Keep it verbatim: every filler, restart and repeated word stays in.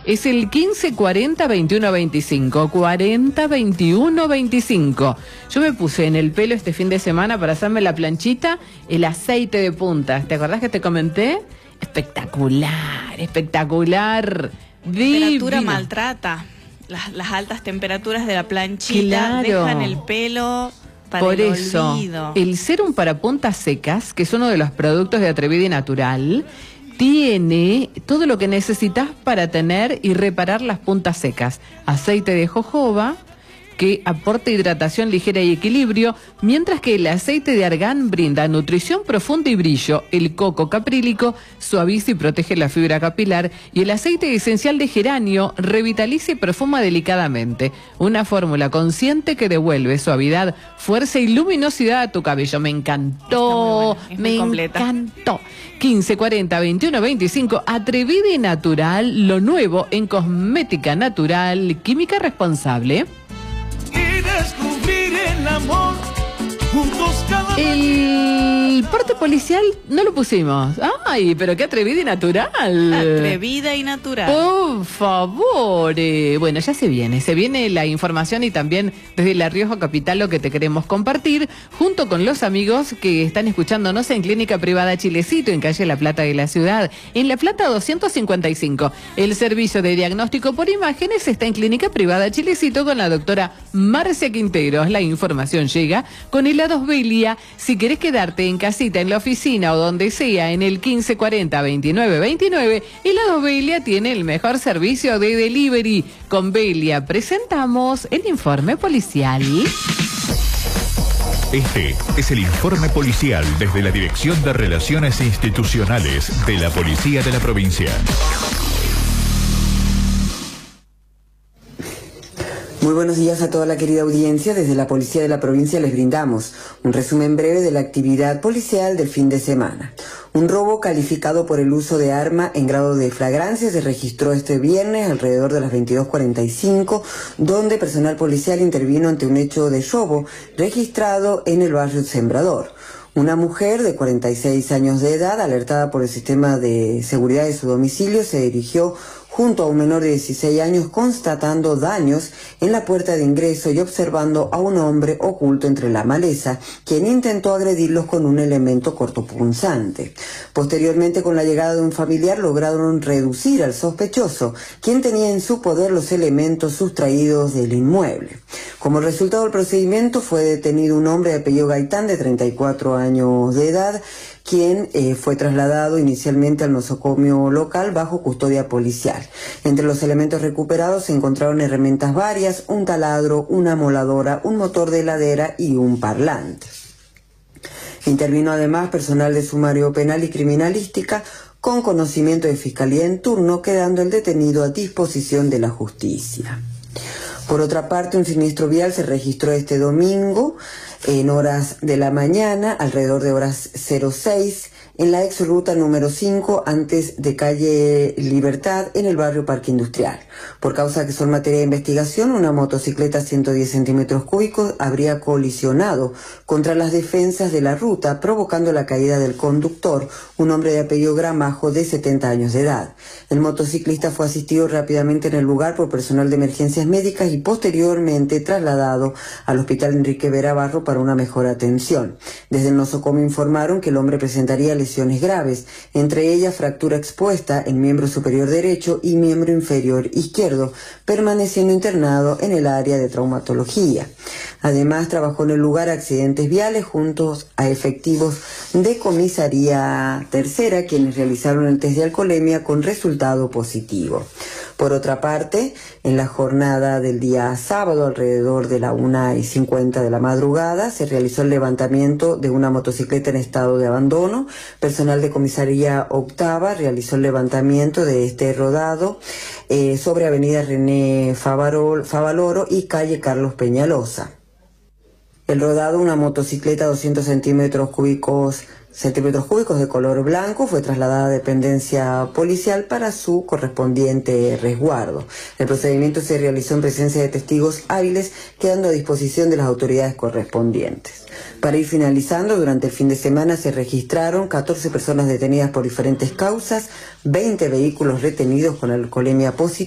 Es el quince cuarenta veintiuno veinticinco, cuarenta veintiuno veinticinco. Yo me puse en el pelo este fin de semana para hacerme la planchita el aceite de punta. ¿Te acordás que te comenté? Espectacular, espectacular. La temperatura Divino. Maltrata. Las, las altas temperaturas de la planchita Claro. dejan el pelo para Por el eso, olvido. el serum para puntas secas, que es uno de los productos de Atrevida Natural, tiene todo lo que necesitas para tener y reparar las puntas secas. Aceite de jojoba, que aporta hidratación ligera y equilibrio, mientras que el aceite de argán brinda nutrición profunda y brillo. El coco caprílico suaviza y protege la fibra capilar, y el aceite esencial de geranio revitaliza y perfuma delicadamente. Una fórmula consciente que devuelve suavidad, fuerza y luminosidad a tu cabello. Me encantó, Está muy buena, es me muy completa. encantó. quince cuarenta veintiuno veinticinco, Atrevida y Natural, lo nuevo en cosmética natural, química responsable. Y descubrir el amor juntos cada El parte policial no lo pusimos. Ay, pero qué atrevida y natural. Atrevida y natural. Por favor. eh, Bueno, ya se viene. Se viene la información y también desde La Rioja Capital lo que te queremos compartir junto con los amigos que están escuchándonos en Clínica Privada Chilecito, en calle La Plata de la ciudad. En La Plata doscientos cincuenta y cinco. El servicio de diagnóstico por imágenes está en Clínica Privada Chilecito con la doctora Marcia Quinteros. La información llega con helados Belia. Si querés quedarte en casita, en la oficina o donde sea, en el quince cuarenta veintinueve veintinueve, Helados Belia tiene el mejor servicio de delivery. Con Belia presentamos el informe policial. Este es el informe policial desde la Dirección de Relaciones Institucionales de la Policía de la Provincia. Muy buenos días a toda la querida audiencia. Desde la Policía de la Provincia les brindamos un resumen breve de la actividad policial del fin de semana. Un robo calificado por el uso de arma en grado de flagrancia se registró este viernes alrededor de las veintidós cuarenta y cinco, donde personal policial intervino ante un hecho de robo registrado en el barrio Sembrador. Una mujer de cuarenta y seis años de edad, alertada por el sistema de seguridad de su domicilio, se dirigió junto a un menor de dieciséis años constatando daños en la puerta de ingreso y observando a un hombre oculto entre la maleza, quien intentó agredirlos con un elemento cortopunzante. Posteriormente, con la llegada de un familiar, lograron reducir al sospechoso, quien tenía en su poder los elementos sustraídos del inmueble. Como resultado del procedimiento, fue detenido un hombre de apellido Gaitán, de treinta y cuatro años de edad, quien eh, fue trasladado inicialmente al nosocomio local bajo custodia policial. Entre los elementos recuperados se encontraron herramientas varias, un taladro, una moladora, un motor de heladera y un parlante. Intervino además personal de sumario penal y criminalística con conocimiento de fiscalía en turno, quedando el detenido a disposición de la justicia. Por otra parte, un siniestro vial se registró este domingo en horas de la mañana, alrededor de horas cero seis, en la ex ruta número cinco, antes de calle Libertad, en el barrio Parque Industrial. Por causa que son materia de investigación, una motocicleta ciento diez centímetros cúbicos habría colisionado contra las defensas de la ruta, provocando la caída del conductor, un hombre de apellido Gramajo, de setenta años de edad. El motociclista fue asistido rápidamente en el lugar por personal de emergencias médicas y posteriormente trasladado al Hospital Enrique Vera Barro para una mejor atención. Desde el nosocomio informaron que el hombre presentaría lesiones graves, entre ellas fractura expuesta en miembro superior derecho y miembro inferior izquierdo, permaneciendo internado en el área de traumatología. Además, trabajó en el lugar accidentes viales juntos a efectivos de comisaría tercera, quienes realizaron el test de alcoholemia con resultado positivo. Por otra parte, en la jornada del día sábado, alrededor de la una y cincuenta de la madrugada, se realizó el levantamiento de una motocicleta en estado de abandono. Personal de comisaría octava realizó el levantamiento de este rodado eh, sobre avenida René Favarol, Favaloro y calle Carlos Peñalosa. El rodado, una motocicleta doscientos centímetros cúbicos centímetros cúbicos de color blanco, fue trasladada a dependencia policial para su correspondiente resguardo. El procedimiento se realizó en presencia de testigos hábiles, quedando a disposición de las autoridades correspondientes. Para ir finalizando, durante el fin de semana se registraron catorce personas detenidas por diferentes causas, veinte vehículos retenidos con alcoholemia positiva,